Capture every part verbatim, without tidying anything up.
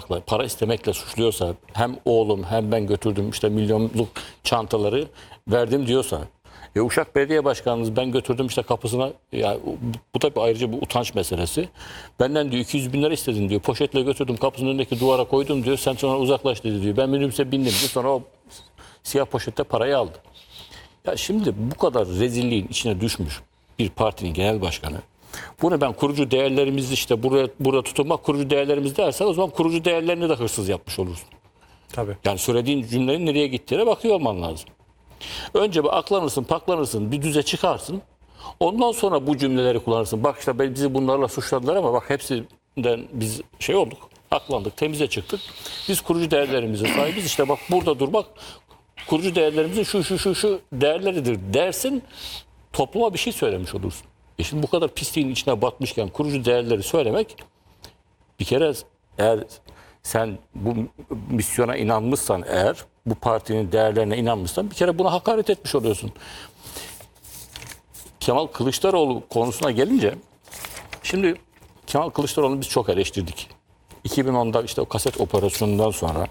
suçlamakla, para istemekle suçluyorsa, hem oğlum hem ben götürdüm işte milyonluk çantaları verdim diyorsa, e Uşak Belediye Başkanımız ben götürdüm işte kapısına, ya bu da bir ayrıca bir utanç meselesi. Benden diyor iki yüz bin lira istedin diyor. Poşetle götürdüm kapısının önündeki duvara koydum diyor. Sen sonra uzaklaş dedi diyor. Ben minibüse bindim diyor. Sonra o siyah poşette parayı aldı. Ya şimdi bu kadar rezilliğin içine düşmüş bir partinin genel başkanı. Bunu ben kurucu değerlerimizi işte buraya burada tutunmak kurucu değerlerimiz dersen o zaman kurucu değerlerini de hırsız yapmış olursun. Tabii. Yani söylediğin cümlenin nereye gittiğine bakıyor olman lazım. Önce bir aklanırsın, paklanırsın, bir düze çıkarsın. Ondan sonra bu cümleleri kullanırsın. Bak işte bizi bunlarla suçladılar ama bak hepsinden biz şey olduk, aklandık, temize çıktık. Biz kurucu değerlerimize sahibiz. İşte bak burada durmak kurucu değerlerimizin şu şu şu şu değerleridir dersin. Topluma bir şey söylemiş olursun. E şimdi bu kadar pisliğin içine batmışken kurucu değerleri söylemek, bir kere eğer sen bu misyona inanmışsan, eğer bu partinin değerlerine inanmışsan bir kere buna hakaret etmiş oluyorsun. Kemal Kılıçdaroğlu konusuna gelince, şimdi Kemal Kılıçdaroğlu'nu biz çok eleştirdik. iki bin onda işte o kaset operasyonundan sonra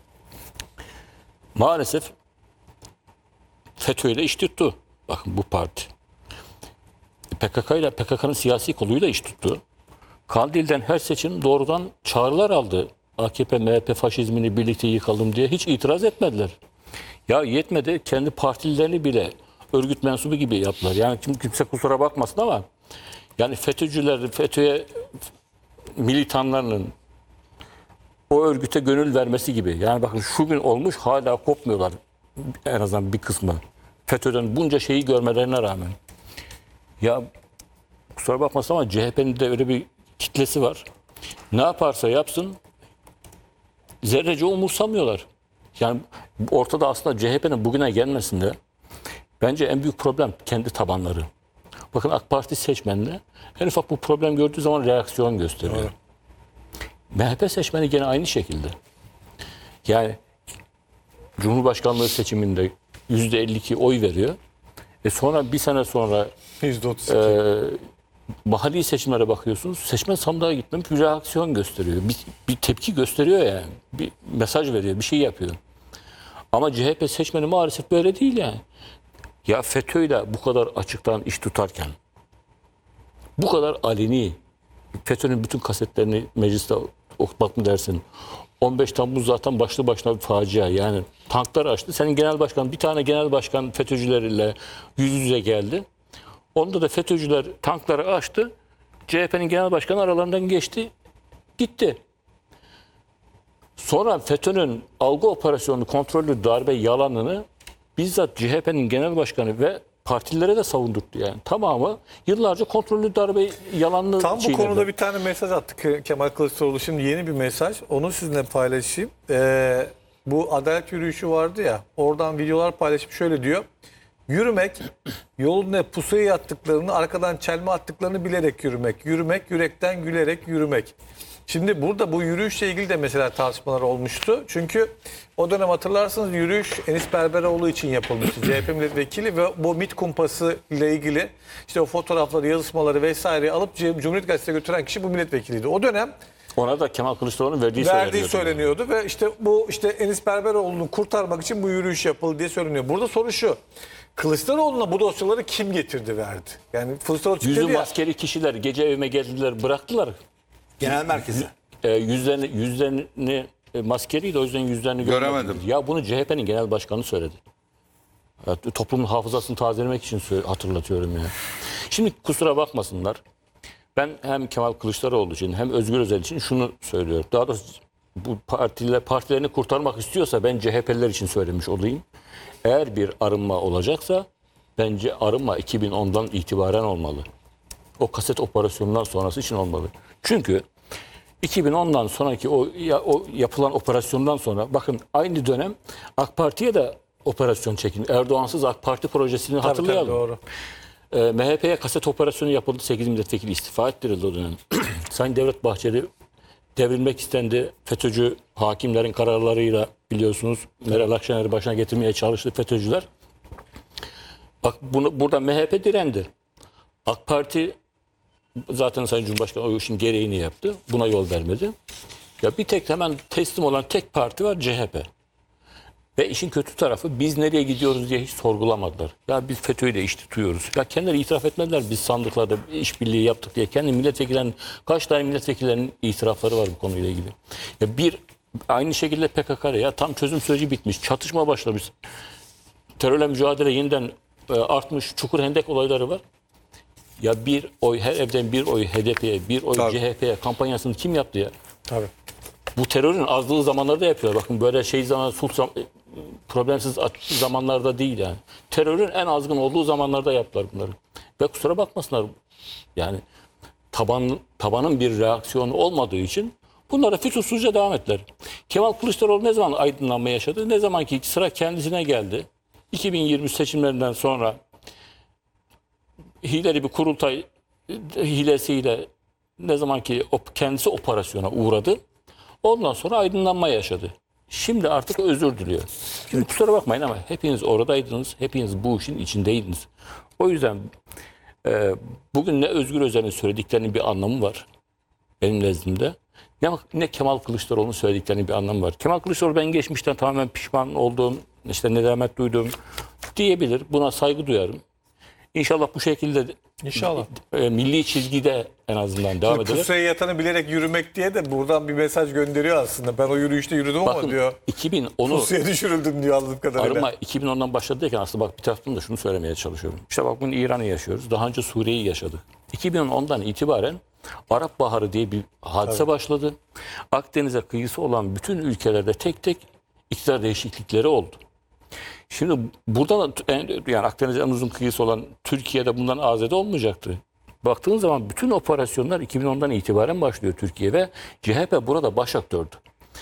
maalesef FETÖ ile iş tuttu. Bakın bu parti. P K K ile P K K'nın siyasi koluyla iş tuttu. Kandil'den her seçim doğrudan çağrılar aldı. A K P, M H P faşizmini birlikte yıkalım diye hiç itiraz etmediler. Ya yetmedi, kendi partililerini bile örgüt mensubu gibi yaptılar. Yani kim, kimse kusura bakmasın ama yani FETÖ'cüler, FETÖ'ye militanlarının o örgüte gönül vermesi gibi. Yani bakın şu gün olmuş hala kopmuyorlar, en azından bir kısmı. FETÖ'den bunca şeyi görmelerine rağmen. Ya kusura bakmasın ama C H P'nin de öyle bir kitlesi var. Ne yaparsa yapsın zerrece umursamıyorlar. Yani ortada aslında C H P'nin bugüne gelmesinde bence en büyük problem kendi tabanları. Bakın AK Parti seçmenle en ufak bu problem gördüğü zaman reaksiyon gösteriyor. Evet. M H P seçmeni gene aynı şekilde. Yani Cumhurbaşkanlığı seçiminde yüzde elli iki oy veriyor. E sonra bir sene sonra yüzde otuz iki. E, mahalli seçimlere bakıyorsunuz. Seçmen sandığa gitmemiş, bir reaksiyon gösteriyor. Bir, bir tepki gösteriyor yani. Bir mesaj veriyor, bir şey yapıyor. Ama C H P seçmeni maalesef böyle değil yani. Ya FETÖ'yle bu kadar açıktan iş tutarken, bu kadar aleni, FETÖ'nün bütün kasetlerini mecliste okutmak mı dersin? on beş Temmuz zaten başlı başına bir facia. Yani tanklar açtı. Senin genel başkan, bir tane genel başkan FETÖ'cülerle yüz yüze geldi. Onda da FETÖ'cüler tankları açtı. C H P'nin genel başkanı aralarından geçti. Gitti. Sonra FETÖ'nün algı operasyonu, kontrollü darbe yalanını bizzat C H P'nin genel başkanı ve partilere de savundurdu yani. Tamamı yıllarca kontrollü darbe yalanını Tam bu çiğnedi. konuda bir tane mesaj attı Kemal Kılıçdaroğlu. Şimdi yeni bir mesaj. Onu sizinle paylaşayım. Ee, bu adalet yürüyüşü vardı ya. Oradan videolar paylaşıp şöyle diyor. Yürümek, yoluna pusuya yattıklarını, arkadan çelme attıklarını bilerek yürümek. Yürümek, yürekten gülerek yürümek. Şimdi burada bu yürüyüşle ilgili de mesela tartışmalar olmuştu. Çünkü o dönem hatırlarsınız yürüyüş Enis Berberoğlu için yapılmıştı. C H P milletvekili ve bu MİT kumpası ile ilgili işte o fotoğrafları, yazışmaları vesaireyi alıp Cumhuriyet Gazetesi'ne götüren kişi bu milletvekiliydi. O dönem ona da Kemal Kılıçdaroğlu'nun verdiği, verdiği söyleniyordu. söyleniyordu ve işte bu işte Enis Berberoğlu'nu kurtarmak için bu yürüyüş yapıldı diye söyleniyor. Burada soru şu. Kılıçdaroğlu'na bu dosyaları kim getirdi verdi? Yani Kılıçdaroğlu Yüzü çıktı ya. maskeli kişiler gece evime geldiler, bıraktılar. Genel merkeze. E, yüzlerini yüzlerini e, maskeliydi, o yüzden yüzlerini Göremedim. görmedim. Ya bunu C H P'nin genel başkanı söyledi. Ya, toplumun hafızasını tazelemek için hatırlatıyorum ya. Şimdi kusura bakmasınlar. Ben hem Kemal Kılıçdaroğlu için hem Özgür Özel için şunu söylüyorum. Daha doğrusu bu partiler partilerini kurtarmak istiyorsa ben C H P'liler için söylemiş olayım. Eğer bir arınma olacaksa bence arınma iki bin ondan itibaren olmalı. O kaset operasyonundan sonrası için olmalı. Çünkü iki bin ondan sonraki o, ya, o yapılan operasyondan sonra bakın aynı dönem AK Parti'ye de operasyon çekildi. Erdoğansız AK Parti projesini Tabii, hatırlayalım. tabii, doğru. Ee, M H P'ye kaset operasyonu yapıldı. sekiz milletvekili istifa ettirildi o dönem. Sayın Devlet Bahçeli devrilmek istendi. FETÖ'cü hakimlerin kararlarıyla biliyorsunuz Meral Akşener'i başına getirmeye çalıştı FETÖ'cüler. Bak bunu, burada M H P direndi. AK Parti zaten Sayın Cumhurbaşkanı o işin gereğini yaptı. Buna yol vermedi. Ya bir tek hemen teslim olan tek parti var, C H P. Ve işin kötü tarafı biz nereye gidiyoruz diye hiç sorgulamadılar. Ya biz FETÖ'yle iş tutuyoruz. Ya kendileri itiraf etmediler biz sandıklarda işbirliği yaptık diye. Kendi milletvekillerinin, kaç tane milletvekillerinin itirafları var bu konuyla ilgili. Ya bir aynı şekilde P K K ya tam çözüm süreci bitmiş. Çatışma başlamış. Terörle mücadele yeniden e, artmış. Çukur Hendek olayları var. Ya bir oy, her evden bir oy H D P'ye, bir oy Tabii. C H P'ye kampanyasını kim yaptı ya? Tabii. Bu terörün azlığı zamanlarda yapıyor. Bakın böyle şey zaman, sulh zam- problemsiz zamanlarda değil yani. Terörün en azgın olduğu zamanlarda yaptılar bunları. Ve kusura bakmasınlar. Yani taban tabanın bir reaksiyonu olmadığı için bunlara fütursuzca devam ettiler. Kemal Kılıçdaroğlu ne zaman aydınlanma yaşadı? Ne zaman ki sıra kendisine geldi. iki bin yirmi seçimlerinden sonra hileli bir kurultay hilesiyle ne zaman ki kendisi operasyona uğradı. Ondan sonra aydınlanma yaşadı. Şimdi artık özür diliyor. Şimdi kusura bakmayın ama hepiniz oradaydınız. Hepiniz bu işin içindeydiniz. O yüzden e, bugün ne Özgür Özel'in söylediklerinin bir anlamı var. Benim nezdimde. Ne, ne Kemal Kılıçdaroğlu'nun söylediklerinin bir anlamı var. Kemal Kılıçdaroğlu ben geçmişten tamamen pişman olduğum, işte nedamet duyduğum diyebilir. Buna saygı duyarım. İnşallah bu şekilde İnşallah. e, milli çizgide en azından devam eder. Pusuya yatanı bilerek yürümek diye de buradan bir mesaj gönderiyor aslında. Ben o yürüyüşte yürüdüm ama Bakın diyor. iki bin onu Pusuya düşürüldüm diyor anladığım kadarıyla. arınma iki bin ondan başladı derken aslında bak bir taraftan da şunu söylemeye çalışıyorum. İşte bak bugün İran'ı yaşıyoruz. Daha önce Suriye'yi yaşadık. iki bin ondan itibaren Arap Baharı diye bir hadise Tabii. başladı. Akdeniz'e kıyısı olan bütün ülkelerde tek tek iktidar değişiklikleri oldu. Şimdi burada da yani Akdeniz'in en uzun kıyısı olan Türkiye'de bundan azade olmayacaktı. Baktığın zaman bütün operasyonlar iki bin ondan itibaren başlıyor Türkiye ve C H P burada baş aktördü.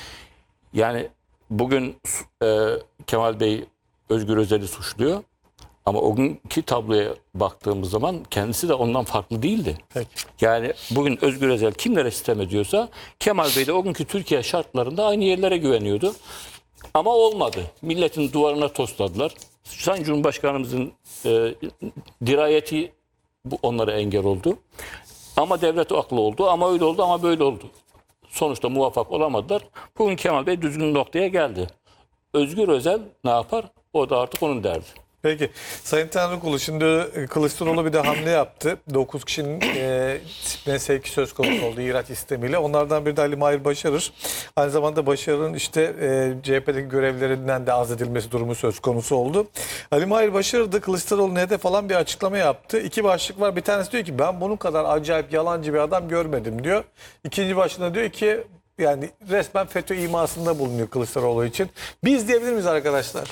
Yani bugün e, Kemal Bey Özgür Özel'i suçluyor ama o günkü tabloya baktığımız zaman kendisi de ondan farklı değildi. Peki. Yani bugün Özgür Özel kimlere sistem ediyorsa Kemal Bey de o günkü Türkiye şartlarında aynı yerlere güveniyordu. Ama olmadı. Milletin duvarına tosladılar. Sayın Cumhurbaşkanımızın e, dirayeti bu onlara engel oldu. Ama devlet aklı oldu. Ama öyle oldu ama böyle oldu. Sonuçta muvaffak olamadılar. Bugün Kemal Bey düzgün noktaya geldi. Özgür Özel ne yapar? O da artık onun derdi. Peki. Sayın Tanrıkulu şimdi Kılıçdaroğlu bir de hamle yaptı. dokuz kişinin e, disipline sevki söz konusu oldu ihraç istemiyle. Onlardan biri de Ali Mahir Başarır. Aynı zamanda Başarır'ın işte e, C H P'deki görevlerinden de azledilmesi durumu söz konusu oldu. Ali Mahir Başarır da Kılıçdaroğlu'na hedef falan bir açıklama yaptı. İki başlık var. Bir tanesi diyor ki ben bunun kadar acayip yalancı bir adam görmedim diyor. İkinci başlığında diyor ki yani resmen FETÖ imasında bulunuyor Kılıçdaroğlu için. Biz diyebilir miyiz arkadaşlar?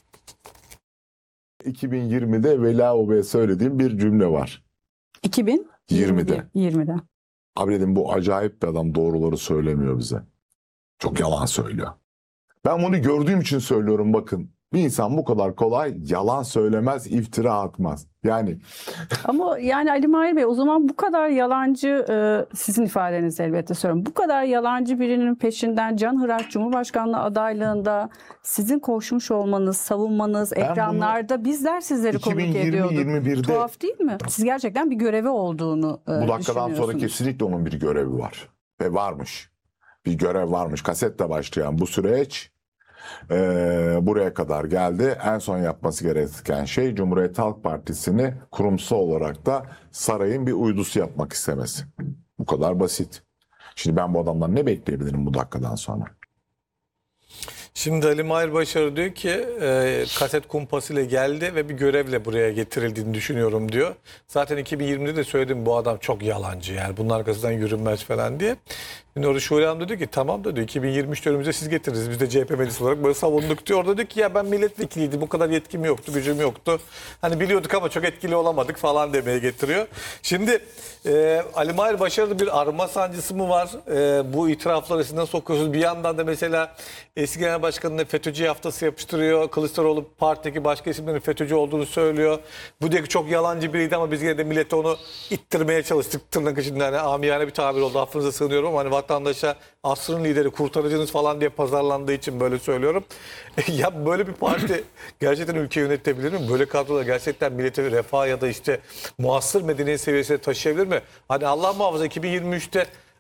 iki bin yirmide Vela Bey'e söylediğim bir cümle var. iki bin yirmide. yirmide. Abi dedim bu acayip bir adam doğruları söylemiyor bize. Çok yalan söylüyor. Ben bunu gördüğüm için söylüyorum bakın. Bir insan bu kadar kolay yalan söylemez, iftira atmaz. Yani Ama yani Ali Mahir Bey o zaman bu kadar yalancı, e, sizin ifadeniz elbette söylüyorum. Bu kadar yalancı birinin peşinden canhıraş Cumhurbaşkanlığı adaylığında sizin koşmuş olmanız, savunmanız, Ben ekranlarda bizler sizleri konuk iki bin yirmi ediyorduk. yirmi birde Tuhaf değil mi? Siz gerçekten bir görevi olduğunu e, bu dakikadan sonra düşünüyorsunuz. kesinlikle onun bir görevi var. Ve varmış. Bir görev varmış. Kasetle başlayan bu süreç Ee, buraya kadar geldi. En son yapması gereken şey Cumhuriyet Halk Partisi'ni kurumsal olarak da sarayın bir uydusu yapmak istemesi. Bu kadar basit. Şimdi ben bu adamdan ne bekleyebilirim bu dakikadan sonra? Şimdi Ali Mahir Başarı diyor ki e, kaset kumpasıyla geldi ve bir görevle buraya getirildiğini düşünüyorum diyor. Zaten iki bin yirmide de söyledim bu adam çok yalancı yani bunun arkasından yürünmez falan diye. Şimdi orada Şule Hanım dedi ki tamam da diyor iki bin yirmi üçte önümüze siz getiririz. Biz de C H P meclisi olarak böyle savunduk diyor. Orada diyor ki ya ben milletvekiliydim bu kadar yetkim yoktu gücüm yoktu. Hani biliyorduk ama çok etkili olamadık falan demeye getiriyor. Şimdi e, Ali Mahir Başarı'da bir arma sancısı mı var? E, bu itirafları siz nasıl okuyorsunuz? Bir yandan da mesela eski genel başkanına FETÖ'cü haftası yapıştırıyor. Kılıçdaroğlu partideki başka isimlerin FETÖ'cü olduğunu söylüyor. Bu diyor ki çok yalancı biriydi ama biz yine de millete onu ittirmeye çalıştık. Tırnak içinde hani amiyane bir tabir oldu. Affınıza sığınıyorum ama hani vatandaşa asrın lideri kurtarıcınız falan diye pazarlandığı için böyle söylüyorum. Ya böyle bir parti gerçekten ülkeyi yönetebilir mi? Böyle kadrolar gerçekten millete refah ya da işte muasır medeniyet seviyesine taşıyabilir mi? Hani Allah muhafaza iki bin yirmi üçte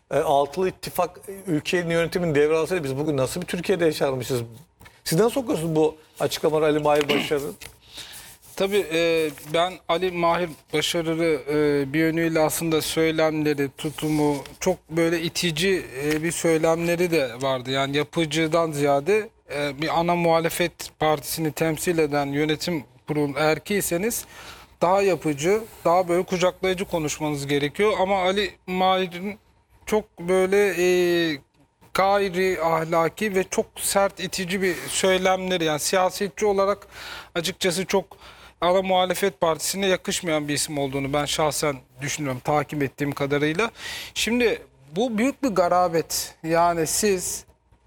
e, altılı ittifak ülkenin yönetimini devralsaydı biz bugün nasıl bir Türkiye'de yaşarmışız? Siz nasıl okuyorsunuz bu açıklamaları Ali Mahir Başar'ın? Tabii e, ben Ali Mahir Başarır'ı e, bir yönüyle aslında söylemleri, tutumu çok böyle itici e, bir söylemleri de vardı. Yani yapıcıdan ziyade e, bir ana muhalefet partisini temsil eden yönetim kurulu erkeğiseniz daha yapıcı, daha böyle kucaklayıcı konuşmanız gerekiyor. Ama Ali Mahir'in çok böyle e, gayri ahlaki ve çok sert itici bir söylemleri, yani siyasetçi olarak açıkçası çok ana muhalefet partisine yakışmayan bir isim olduğunu ben şahsen düşünüyorum takip ettiğim kadarıyla. Şimdi bu büyük bir garabet. Yani siz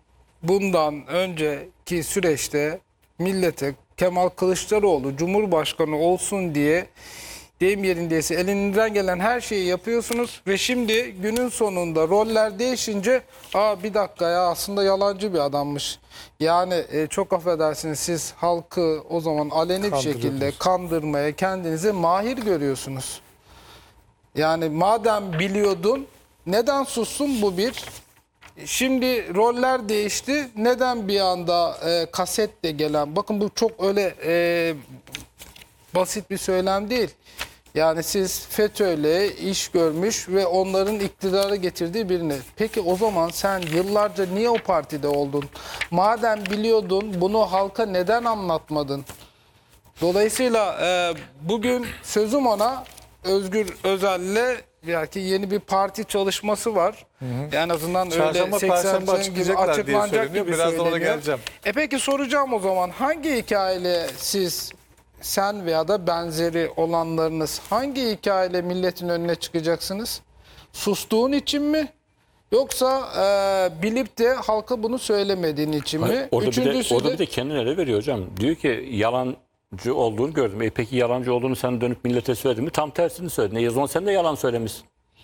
bundan önceki süreçte millete Kemal Kılıçdaroğlu Cumhurbaşkanı olsun diye, deyim yerindeyse elinden gelen her şeyi yapıyorsunuz ve şimdi günün sonunda roller değişince aa bir dakika ya aslında yalancı bir adammış. Yani e, çok affedersiniz, siz halkı o zaman aleni bir şekilde kandırmaya kendinizi mahir görüyorsunuz. Yani madem biliyordun neden sustun, bu bir. Şimdi roller değişti. Neden bir anda e, kasetle gelen, bakın bu çok öyle e, basit bir söylem değil. Yani siz FETÖ'yle iş görmüş ve onların iktidara getirdiği birini. Peki o zaman sen yıllarca niye o partide oldun? Madem biliyordun bunu halka neden anlatmadın? Dolayısıyla e, bugün sözüm ona, Özgür Özel'le belki yeni bir parti çalışması var. Hı hı. En azından Çarşamba, öyle Perşembe seksen gibi açıklayacaklar diye açıklanacak söyleniyor. gibi Biraz da ona söyleniyor. geleceğim. E peki soracağım o zaman, hangi hikayeyle siz, sen veya da benzeri olanlarınız hangi hikayeyle milletin önüne çıkacaksınız? Sustuğun için mi? Yoksa e, bilip de halka bunu söylemediğin için mi? Hayır, orada, bir de, Üçüncüsü orada de- bir de kendine ele veriyor hocam. Diyor ki yalancı olduğunu gördüm. E peki yalancı olduğunu sen dönüp millete söyledin mi? Tam tersini söyledin. E o zaman sen de yalan söylemişsin.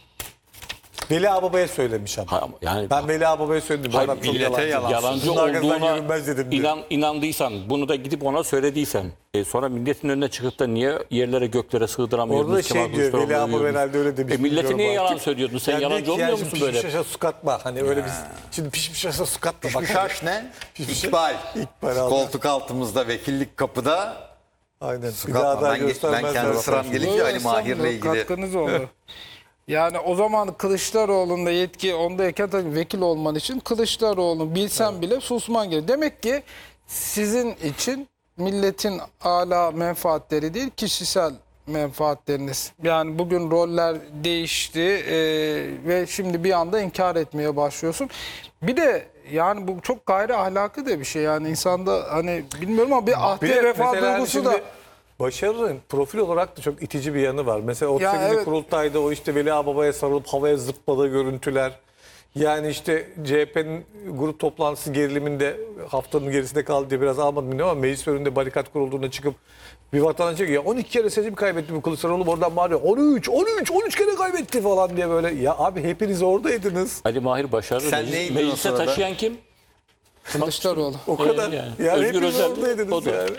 Veli Ağababa'ya söylemiş ama. Ha, ama yani Ben Veli Ağababa'ya söyledim. Bu hayır, adam çok millete yalancı. yalancı Bunun arkasından olduğuna yürünmez dedim diyor. inan, inandıysan, bunu da gidip ona söylediysen, e sonra milletin önüne çıkıp da niye yerlere göklere sığdıramıyordunuz? Orada Kemal şey diyor, Kılıçdaroğlu'nu Veli Ağababa diyordunuz? herhalde öyle demiş. E millete bilmiyorum niye artık. yalan söylüyordun? Sen Yani yalancı diyor ki, olmuyor yani musun şimdi böyle? Pişmiş aşa su katma. Hani öyle biz şimdi pişmiş aşa su katma. Bak, Şaş ne? Pişmiş- İkbal. İkbal aldı. Koltuk altımızda, vekillik kapıda. Aynen. Bir Katma. daha daha Ben, ge- ben göstermezler. kendi sıram gelince Ali Mahir'le ilgili. Katkınız oldu. Yani o zaman Kılıçdaroğlu'nda yetki ondayken tabii vekil olman için Kılıçdaroğlu'nu bilsen bile susman gerekiyor. Demek ki sizin için milletin âlâ menfaatleri değil, kişisel menfaatleriniz. Yani bugün roller değişti e, ve şimdi bir anda inkar etmeye başlıyorsun. Bir de yani bu çok gayri ahlaklı da bir şey. Yani insanda hani bilmiyorum ama bir Bir ahde de vefa mesela hani duygusu şimdi da... Başarı'nın profil olarak da çok itici bir yanı var. Mesela otuz sekizinci evet. kurultayda o işte Veli Ağababa'ya sarılıp havaya zıpladığı görüntüler. Yani işte C H P'nin grup toplantısı geriliminde haftanın gerisinde kaldı diye biraz almadım bilmiyorum ama meclis önünde barikat kurulduğuna çıkıp bir vatandaş diyor ki ya on iki kere seçim kaybetti bu Kılıçdaroğlu, oradan bağırıyor on üç on üç on üç kere kaybetti falan diye böyle. Ya abi hepiniz oradaydınız. Ali Mahir Başarılı Sen meclis- neydin o meclise sırada? taşıyan kim? Kılıçdaroğlu. O kadar. yani. Yani, Özgür hepiniz Özel, o oradaydınız da. yani.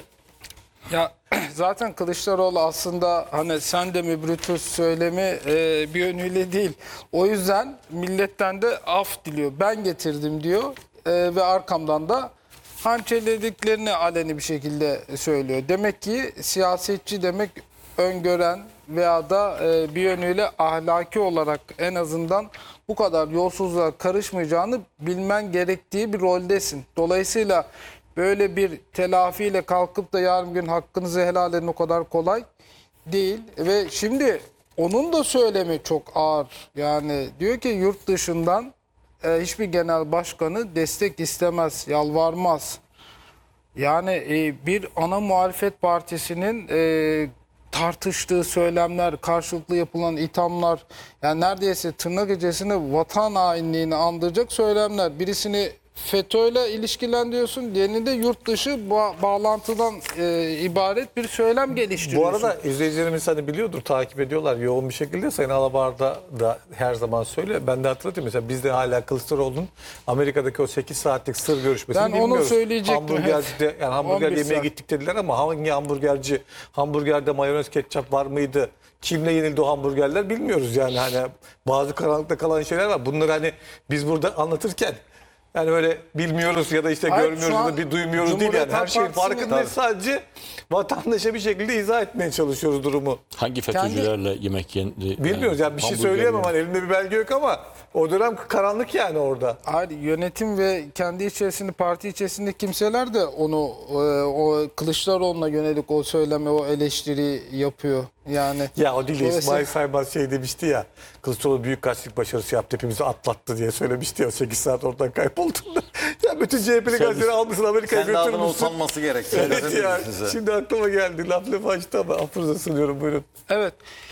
Ya zaten Kılıçdaroğlu aslında hani sen de mi Brutus söylemi e, bir yönüyle değil. O yüzden milletten de af diliyor. Ben getirdim diyor e, ve arkamdan da hançerlediklerini aleni bir şekilde söylüyor. Demek ki siyasetçi demek öngören veya da e, bir yönüyle ahlaki olarak en azından bu kadar yolsuzluğa karışmayacağını bilmen gerektiği bir roldesin. Dolayısıyla böyle bir telafiyle kalkıp da yarın gün hakkınızı helal edin o kadar kolay değil. Ve şimdi onun da söylemi çok ağır. Yani diyor ki yurt dışından e, hiçbir genel başkanı destek istemez, yalvarmaz. Yani e, bir ana muhalefet partisinin e, tartıştığı söylemler, karşılıklı yapılan ithamlar, yani neredeyse tırnak içerisinde vatan hainliğini andıracak söylemler. Birisini FETÖ'yle ilişkilendiriyorsun, diğerini de yurt dışı ba- bağlantıdan e, ibaret bir söylem Bu geliştiriyorsun. arada izleyicilerimiz hani biliyordur, takip ediyorlar yoğun bir şekilde. Sayın Alabar'da da her zaman söylüyor. Ben de hatırlatayım mesela biz de hala Kılıçdaroğlu'nun Amerika'daki o sekiz saatlik sır görüşmesini Ben onu bilmiyoruz. söyleyecektim. Hamburgercide, yani hamburger on bir yemeye saat. gittik dediler ama hangi hamburgerci, hamburgerde mayonez ketçap var mıydı? kimle yenildi o hamburgerler bilmiyoruz yani. Hani bazı karanlıkta kalan şeyler var. Bunları hani biz burada anlatırken yani öyle bilmiyoruz ya da işte Hayır, görmüyoruz şu ya an da bir duymuyoruz değil Cumhuriyet yani. Her Halk şeyin Partisi'nin- farkındayız. Sadece vatandaşa bir şekilde izah etmeye çalışıyoruz durumu. Hangi FETÖ'cülerle yemek yendi? Bilmiyoruz yani bir şey hamburger söyleyemem. yendi. Hani elimde bir belge yok ama o dönem karanlık yani orada. Hayır, yönetim ve kendi içerisinde, parti içerisinde kimseler de onu e, o Kılıçdaroğlu'na yönelik o söyleme, o eleştiri yapıyor. Yani Ya o değil de Dolayısıyla- İsmail Saymaz şey demişti ya. Kılıçdaroğlu büyük gazetecilik başarısı yaptı. Hepimizi atlattı diye söylemişti ya. sekiz saat oradan kaybolduğunda. Ya bütün C H P'li gazeteleri almışsın Amerika'ya Kendi adına götürmüşsün. utanması gerek. Evet Söyledim ya. size. Şimdi aklıma geldi. Laf lafı açtı ama affınıza sığınıyorum. Buyurun. Evet.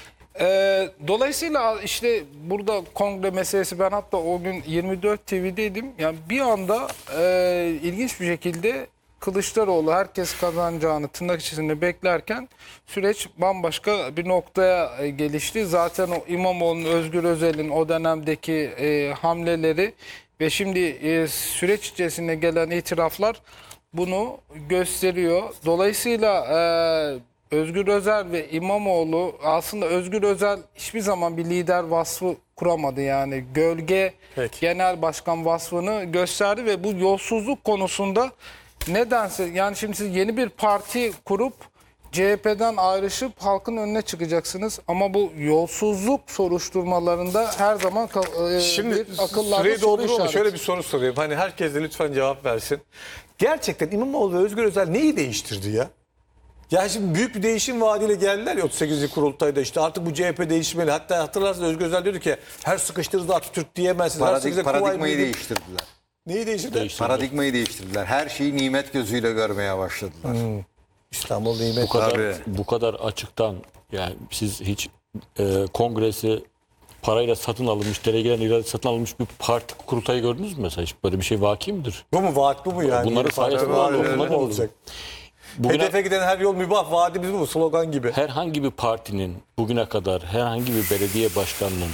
Ee, dolayısıyla işte burada kongre meselesi, ben hatta o gün yirmi dört T V'deydim. Yani bir anda e, ilginç bir şekilde Kılıçdaroğlu herkes kazanacağını tırnak içerisinde beklerken süreç bambaşka bir noktaya e, gelişti. Zaten o İmamoğlu'nun, Özgür Özel'in o dönemdeki e, hamleleri ve şimdi e, süreç içerisinde gelen itiraflar bunu gösteriyor. Dolayısıyla e, Özgür Özel ve İmamoğlu, aslında Özgür Özel hiçbir zaman bir lider vasfı kuramadı. Yani gölge Peki. genel başkan vasfını gösterdi ve bu yolsuzluk konusunda nedense, yani şimdi siz yeni bir parti kurup C H P'den ayrışıp halkın önüne çıkacaksınız ama bu yolsuzluk soruşturmalarında her zaman ka- e, Şimdi bir akıllarda süreyi soru dolduralım. işareti. Şöyle bir soru sorayım. Hani herkes de lütfen cevap versin. Gerçekten İmamoğlu ve Özgür Özel neyi değiştirdi ya? Ya şimdi büyük bir değişim vaadiyle geldiler ya otuz sekizinci kurultayda, işte artık bu C H P değişmeli. Hatta hatırlarsınız Özgür Özel diyordu ki her sıkıştığınızda Atatürk diyemezsiniz. Her Paradig- sıkıştığınızda Kuvayi paradigmayı Milliye- değiştirdiler. Neyi değiştirdi? Değiştirdi. Paradigmayı değiştirdiler. Her şeyi nimet gözüyle görmeye başladılar. İstanbul nimet. Bu kadar Tabii. bu kadar açıktan, yani siz hiç e, kongresi parayla satın alınmış, delegeden irade satın alınmış bir parti kurultayı gördünüz mü mesela? Hiç böyle bir şey vaki midir? Bu mu vaat bu mu yani? Bunları sayesinde Vaat var, bu bunlar mu oldu. olacak? Bugüne Hedefe giden her yol mübah, vaadimiz bu mu? Slogan gibi. herhangi bir partinin bugüne kadar herhangi bir belediye başkanının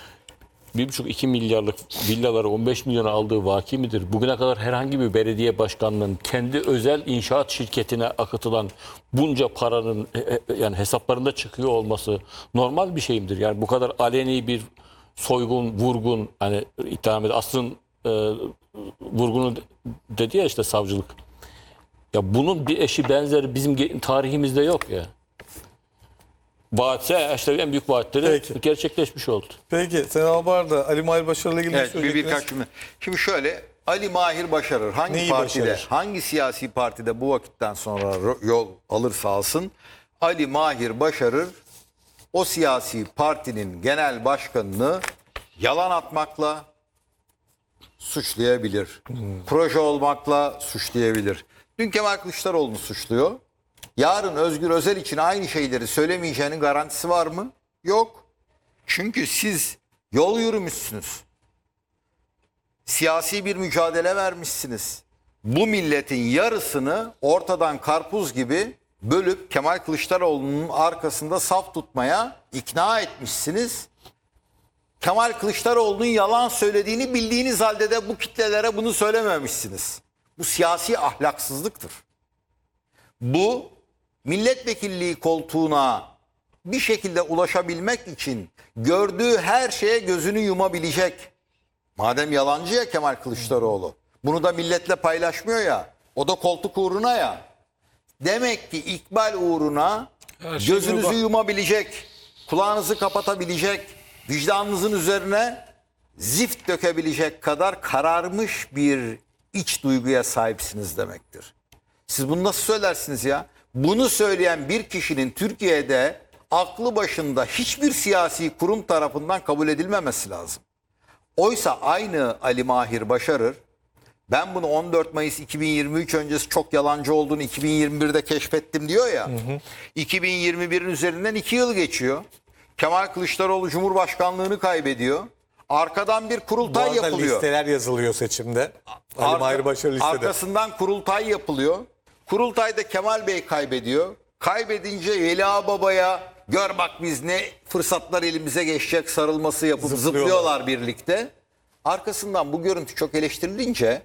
bir buçuk iki milyarlık villaları on beş milyona aldığı vaki midir? Bugüne kadar herhangi bir belediye başkanının kendi özel inşaat şirketine akıtılan bunca paranın e, e, yani hesaplarında çıkıyor olması normal bir şey midir? Yani bu kadar aleni bir soygun, vurgun, hani itham ed- aslın e, vurgunu dedi ya işte savcılık. Ya bunun bir eşi benzeri bizim ge- tarihimizde yok ya. Vaatse işte en büyük vaatleri Peki. gerçekleşmiş oldu. Peki Sen Albar'da Ali Mahir Başarı'yla ilgili ne Evet, bir söyleyecektiniz? birkaç cümle. Şimdi şöyle, Ali Mahir başarır. Hangi Neyi partide, başarır? hangi siyasi partide bu vakitten sonra ro- yol alırsa alsın, Ali Mahir başarır. O siyasi partinin genel başkanını yalan atmakla suçlayabilir. Proje olmakla suçlayabilir. Dün Kemal Kılıçdaroğlu'nu suçluyor. Yarın Özgür Özel için aynı şeyleri söylemeyeceğinin garantisi var mı? Yok. Çünkü siz yol yürümüşsünüz. Siyasi bir mücadele vermişsiniz. Bu milletin yarısını ortadan karpuz gibi bölüp Kemal Kılıçdaroğlu'nun arkasında saf tutmaya ikna etmişsiniz. Kemal Kılıçdaroğlu'nun yalan söylediğini bildiğiniz halde de bu kitlelere bunu söylememişsiniz. Bu siyasi ahlaksızlıktır. Bu milletvekilliği koltuğuna bir şekilde ulaşabilmek için gördüğü her şeye gözünü yumabilecek. Madem yalancı ya Kemal Kılıçdaroğlu, bunu da milletle paylaşmıyor ya, o da koltuk uğruna ya. Demek ki ikbal uğruna Her şey gözünüzü mübah. yumabilecek, kulağınızı kapatabilecek, vicdanınızın üzerine zift dökebilecek kadar kararmış bir iç duyguya sahipsiniz demektir. Siz bunu nasıl söylersiniz ya? Bunu söyleyen bir kişinin Türkiye'de aklı başında hiçbir siyasi kurum tarafından kabul edilmemesi lazım. Oysa aynı Ali Mahir Başarır, ben bunu on dört Mayıs iki bin yirmi üç öncesi çok yalancı olduğunu iki bin yirmi birde keşfettim diyor ya. Hı hı. iki bin yirmi birin üzerinden iki yıl geçiyor. Kemal Kılıçdaroğlu Cumhurbaşkanlığını kaybediyor. Arkadan bir Bu kurultay arada yapılıyor. listeler yazılıyor seçimde. Ali Arka- Mahir Başarı listede. Arkasından kurultay yapılıyor. Kurultayda Kemal Bey kaybediyor. Kaybedince Veli Baba'ya gör bak biz ne fırsatlar elimize geçecek sarılması yapıp Zıplıyorlar. zıplıyorlar birlikte. Arkasından bu görüntü çok eleştirilince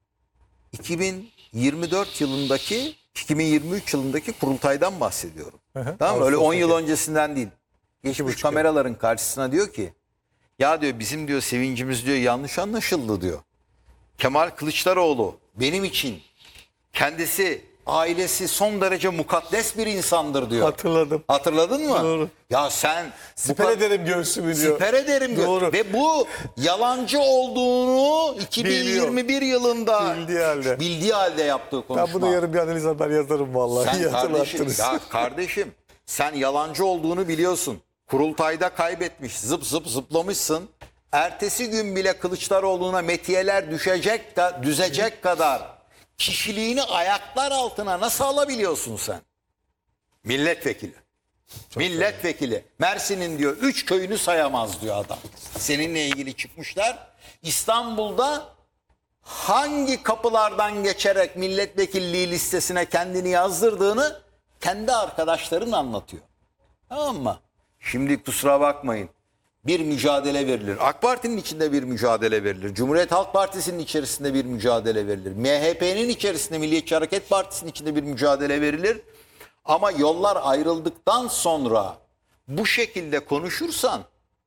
iki bin yirmi dört yılındaki iki bin yirmi üç yılındaki kurultaydan bahsediyorum. Tamam mı? Öyle on Ağustos'taki. yıl öncesinden değil. Geçmiş buçuk yıl. kameraların karşısına diyor ki ya diyor bizim diyor sevincimiz diyor yanlış anlaşıldı diyor. Kemal Kılıçdaroğlu benim için kendisi, ailesi son derece mukaddes bir insandır diyor. Hatırladım. Hatırladın mı? Doğru. Ya sen bu Siper kad- ederim göğsümü diyor. Siper ederim diyor. Doğru. Ve bu yalancı olduğunu iki bin yirmi bir yılında Bildiği halde. bildiği halde yaptığı konuşma. Ben bunu yarın bir analiz haber yazarım vallahi. Sen İyi kardeşim, hatırlattınız. ya kardeşim sen yalancı olduğunu biliyorsun. Kurultayda kaybetmiş, zıp zıp zıplamışsın. Ertesi gün bile Kılıçdaroğlu'na metiyeler düşecek da düzecek kadar kişiliğini ayaklar altına nasıl alabiliyorsun sen? Milletvekili. Milletvekili. Mersin'in diyor üç köyünü sayamaz diyor adam. Seninle ilgili çıkmışlar. İstanbul'da hangi kapılardan geçerek milletvekilliği listesine kendini yazdırdığını kendi arkadaşların anlatıyor. Tamam mı? Şimdi kusura bakmayın. Bir mücadele verilir. AK Parti'nin içinde bir mücadele verilir. Cumhuriyet Halk Partisi'nin içerisinde bir mücadele verilir. M H P'nin içerisinde, Milliyetçi Hareket Partisi'nin içinde bir mücadele verilir. Ama yollar ayrıldıktan sonra bu şekilde konuşursan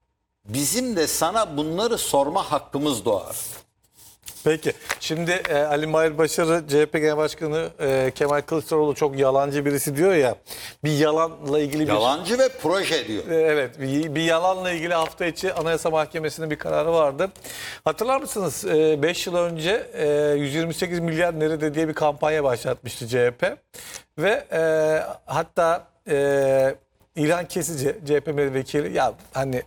bizim de sana bunları sorma hakkımız doğar. Peki. Şimdi e, Ali Mahir Başarı C H P Genel Başkanı e, Kemal Kılıçdaroğlu çok yalancı birisi diyor ya. Bir yalanla ilgili bir Yalancı ve proje diyor. E, Evet, bir, bir yalanla ilgili hafta içi Anayasa Mahkemesi'nin bir kararı vardı. Hatırlar mısınız? beş yıl önce e, yüz yirmi sekiz milyar nerede diye bir kampanya başlatmıştı C H P. Ve e, hatta e, İlhan Kesici C H P milletvekili ya hani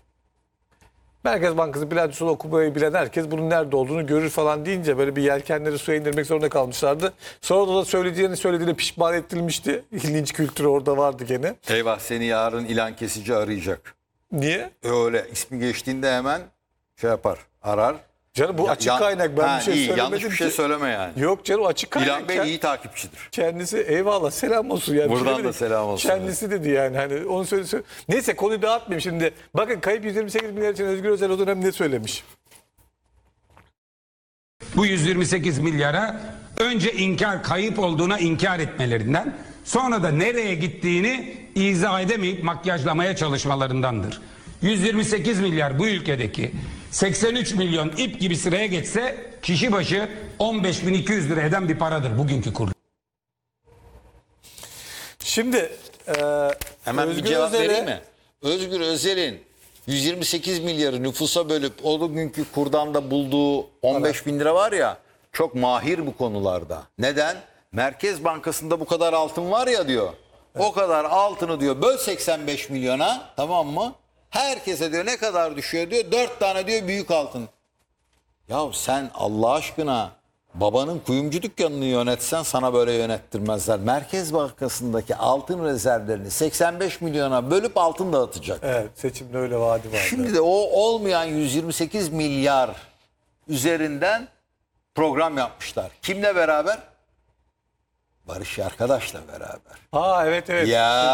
Merkez Bankası bilançosunu okumayı bilen herkes bunun nerede olduğunu görür falan deyince böyle bir yelkenleri suya indirmek zorunda kalmışlardı. Sonra da söylediğini söylediğine pişman ettirilmişti. Linç kültürü orada vardı gene. Eyvah seni yarın ilan kesici arayacak. Niye? Öyle ismi geçtiğinde hemen şey yapar, arar. Canım bu Ya- açık yan- kaynak, ben Ha, bir şey iyi, söylemedim yanlış bir şey ki. söyleme yani. Yok canım, açık kaynak. İlhan Bey Kend- iyi takipçidir. Kendisi eyvallah, selam olsun yani. Buradan Bilemedim. da selam olsun. Kendisi dedi yani, hani onu söyle, söyle. Neyse, konuyu dağıtmayayım şimdi. Bakın, kayıp yüz yirmi sekiz milyar için Özgür Özel o dönem ne söylemiş? Bu yüz yirmi sekiz milyara önce inkar, kayıp olduğuna inkar etmelerinden, sonra da nereye gittiğini izah edemeyip makyajlamaya çalışmalarındandır. yüz yirmi sekiz milyar bu ülkedeki seksen üç milyon ip gibi sıraya geçse kişi başı on beş bin iki yüz lira eden bir paradır bugünkü kur. Şimdi e, Hemen Özgür bir cevap Özel'e- vereyim mi? Özgür Özel'in yüz yirmi sekiz milyarı nüfusa bölüp o günkü kurdan da bulduğu on beş bin lira var ya, çok mahir bu konularda. Neden? Merkez Bankası'nda bu kadar altın var ya diyor. O kadar altını diyor böl seksen beş milyona, tamam mı? Herkese diyor ne kadar düşüyor diyor. dört tane diyor büyük altın. Ya sen Allah aşkına babanın kuyumcu dükkanını yönetsen sana böyle yönettirmezler. Merkez Bankası'ndaki altın rezervlerini seksen beş milyona bölüp altın dağıtacak. Evet, seçimde öyle vaadi vardı. Şimdi de o olmayan yüz yirmi sekiz milyar üzerinden program yapmışlar. Kimle beraber? Barış Arkadaş'la beraber. Aa, evet evet.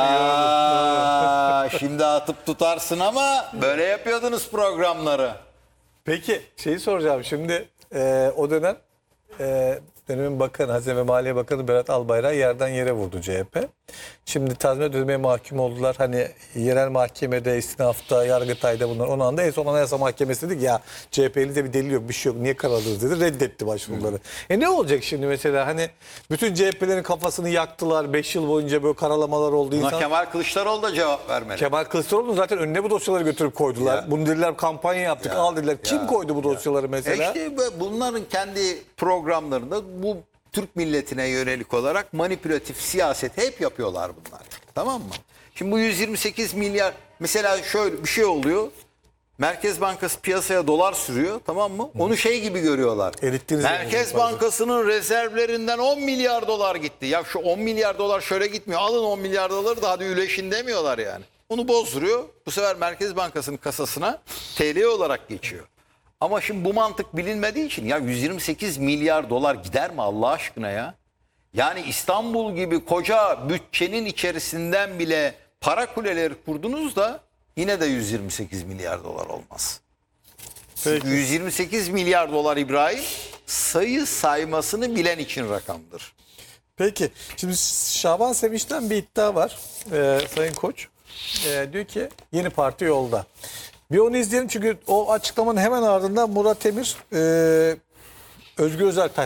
Ya şimdi atıp tutarsın ama böyle yapıyordunuz programları. Peki, şeyi soracağım şimdi, e, o dönem e, dönemin bakanı, Hazine ve Maliye Bakanı Berat Albayrak yerden yere vurdu C H P. Şimdi tazminat ödemeye mahkum oldular. Hani yerel mahkemede, istinafta, Yargıtay'da bunlar. Onun anda en son Anayasa Mahkemesi dedi ki ya C H P'li de bir delil yok, bir şey yok, niye karar alırız dedi. Reddetti başvuruları. E ne olacak şimdi mesela, hani bütün C H P'lerin kafasını yaktılar. beş yıl boyunca böyle karalamalar oldu. Buna İnsan... Kemal Kılıçdaroğlu da cevap vermeli. Kemal Kılıçdaroğlu'nun zaten önüne bu dosyaları götürüp koydular. Ya. Bunu dediler, kampanya yaptık, Ya. al dediler. Kim Ya. koydu bu dosyaları E mesela? işte bu- bunların kendi programlarında bu Türk milletine yönelik olarak manipülatif siyaseti hep yapıyorlar bunlar. Tamam mı? Şimdi bu yüz yirmi sekiz milyar mesela şöyle bir şey oluyor. Merkez Bankası piyasaya dolar sürüyor, tamam mı? Onu şey gibi görüyorlar. Erittiniz Merkez yani. Bankası'nın rezervlerinden on milyar dolar gitti. Ya şu on milyar dolar şöyle gitmiyor. Alın on milyar doları da hadi üleşin demiyorlar yani. Onu bozduruyor. Bu sefer Merkez Bankası'nın kasasına T L olarak geçiyor. Ama şimdi bu mantık bilinmediği için ya yüz yirmi sekiz milyar dolar gider mi Allah aşkına ya? Yani İstanbul gibi koca bütçenin içerisinden bile para kuleleri kurdunuz da yine de yüz yirmi sekiz milyar dolar olmaz. Peki. yüz yirmi sekiz milyar dolar İbrahim sayı saymasını bilen için rakamdır. Peki. Şimdi Şaban Sevinç'ten bir iddia var. Ee, Sayın Koç. Ee, diyor ki yeni parti yolda. Bir onu izleyelim çünkü o açıklamanın hemen ardından Murat Emir, e, Özgür Özel